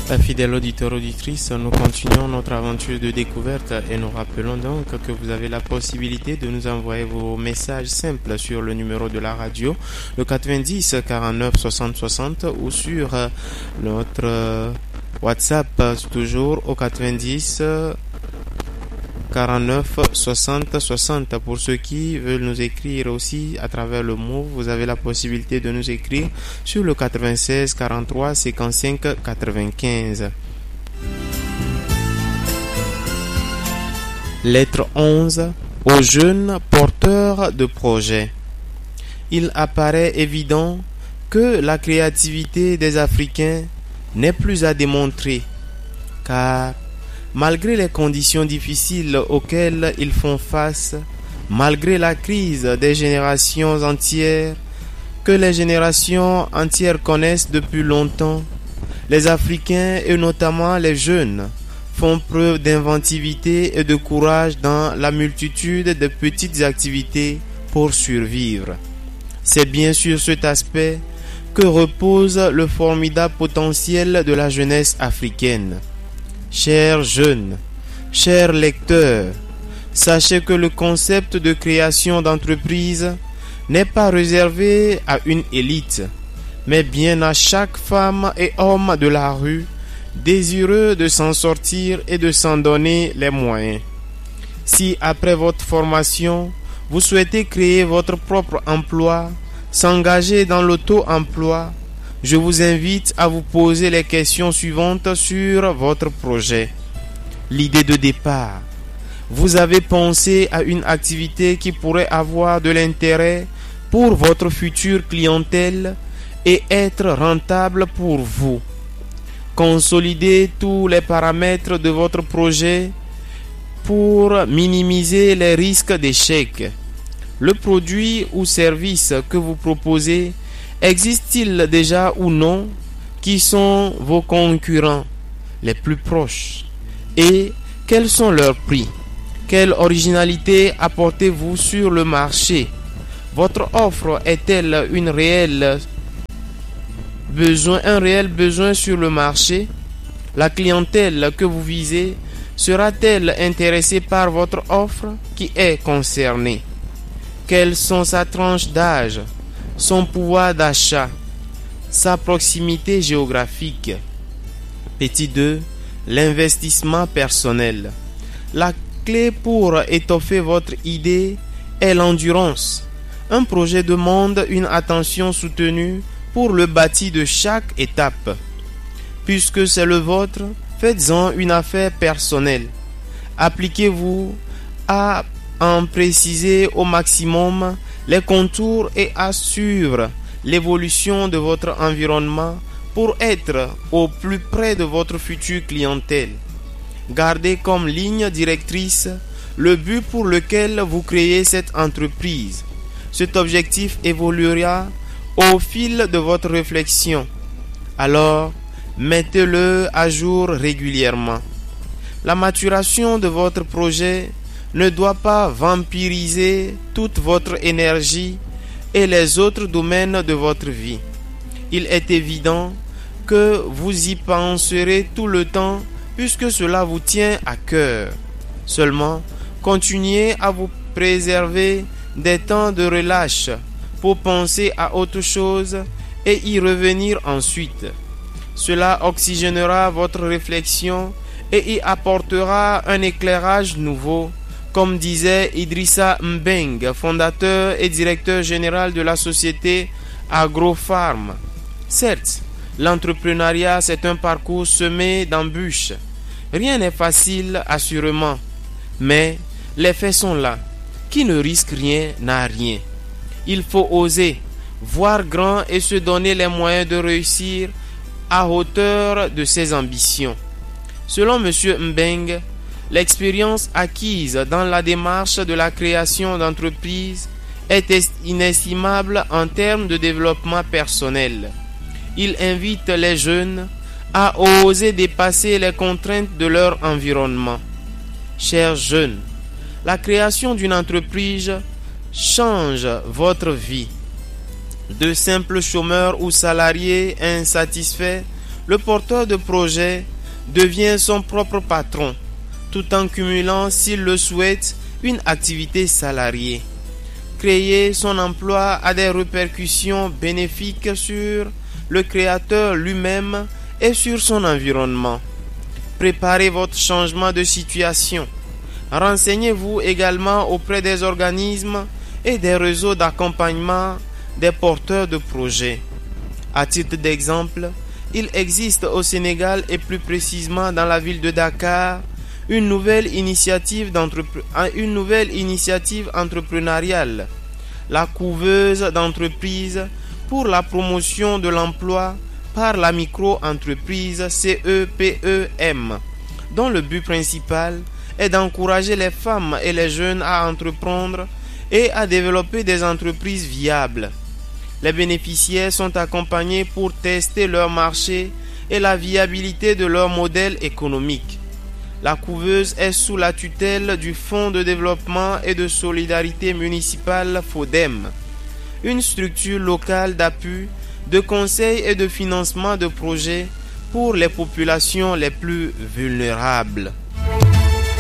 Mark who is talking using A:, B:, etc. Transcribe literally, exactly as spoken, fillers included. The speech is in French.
A: Fidèles auditeurs, auditrices, nous continuons notre aventure de découverte et nous rappelons donc que vous avez la possibilité de nous envoyer vos messages simples sur le numéro de la radio, le quatre-vingt-dix quarante-neuf soixante soixante, ou sur notre WhatsApp, toujours au quatre-vingt-dix quarante-neuf soixante soixante. Pour ceux qui veulent nous écrire aussi à travers le mot, vous avez la possibilité de nous écrire sur le quatre-vingt-seize quarante-trois cinquante-cinq quatre-vingt-quinze. Lettre onze aux jeunes porteurs de projets. Il apparaît évident que la créativité des Africains n'est plus à démontrer, car malgré les conditions difficiles auxquelles ils font face, malgré la crise des générations entières que les générations entières connaissent depuis longtemps, les Africains et notamment les jeunes font preuve d'inventivité et de courage dans la multitude de petites activités pour survivre. C'est bien sur cet aspect que repose le formidable potentiel de la jeunesse africaine. Chers jeunes, chers lecteurs, sachez que le concept de création d'entreprise n'est pas réservé à une élite, mais bien à chaque femme et homme de la rue désireux de s'en sortir et de s'en donner les moyens. Si après votre formation, vous souhaitez créer votre propre emploi, s'engager dans l'auto-emploi, je vous invite à vous poser les questions suivantes sur votre projet. L'idée de départ. Vous avez pensé à une activité qui pourrait avoir de l'intérêt pour votre future clientèle et être rentable pour vous. Consolidez tous les paramètres de votre projet pour minimiser les risques d'échec. Le produit ou service que vous proposez existe-t-il déjà ou non? Qui sont vos concurrents les plus proches? Et quels sont leurs prix? Quelle originalité apportez-vous sur le marché? Votre offre est-elle une réelle besoin, un réel besoin sur le marché? La clientèle que vous visez sera-t-elle intéressée par votre offre qui est concernée? Quelles sont sa tranche d'âge, son pouvoir d'achat, sa proximité géographique? Petit deux. L'investissement personnel. La clé pour étoffer votre idée est l'endurance. Un projet demande une attention soutenue pour le bâti de chaque étape. Puisque c'est le vôtre, faites-en une affaire personnelle. Appliquez-vous à en préciser au maximum les contours et à suivre l'évolution de votre environnement pour être au plus près de votre future clientèle. Gardez comme ligne directrice le but pour lequel vous créez cette entreprise. Cet objectif évoluera au fil de votre réflexion. Alors, mettez-le à jour régulièrement. La maturation de votre projet ne doit pas vampiriser toute votre énergie et les autres domaines de votre vie. Il est évident que vous y penserez tout le temps puisque cela vous tient à cœur. Seulement, continuez à vous préserver des temps de relâche pour penser à autre chose et y revenir ensuite. Cela oxygénera votre réflexion et y apportera un éclairage nouveau, comme disait Idrissa Mbeng, fondateur et directeur général de la société Agrofarm. Certes, l'entrepreneuriat, c'est un parcours semé d'embûches. Rien n'est facile, assurément. Mais les faits sont là. Qui ne risque rien n'a rien. Il faut oser, voir grand et se donner les moyens de réussir à hauteur de ses ambitions. Selon M. Mbeng, l'expérience acquise dans la démarche de la création d'entreprises est inestimable en termes de développement personnel. Il invite les jeunes à oser dépasser les contraintes de leur environnement. Chers jeunes, la création d'une entreprise change votre vie. De simples chômeurs ou salariés insatisfaits Le porteur de projet devient son propre patron, tout en cumulant, s'il le souhaite, une activité salariée. Créer son emploi a des répercussions bénéfiques sur le créateur lui-même et sur son environnement. Préparez votre changement de situation. Renseignez-vous également auprès des organismes et des réseaux d'accompagnement des porteurs de projets. À titre d'exemple, il existe au Sénégal et plus précisément dans la ville de Dakar une nouvelle initiative, une nouvelle initiative entrepreneuriale, la couveuse d'entreprises pour la promotion de l'emploi par la micro-entreprise C E P E M, dont le but principal est d'encourager les femmes et les jeunes à entreprendre et à développer des entreprises viables. Les bénéficiaires sont accompagnés pour tester leur marché et la viabilité de leur modèle économique. La couveuse est sous la tutelle du Fonds de développement et de solidarité municipale FODEM, une structure locale d'appui, de conseil et de financement de projets pour les populations les plus vulnérables.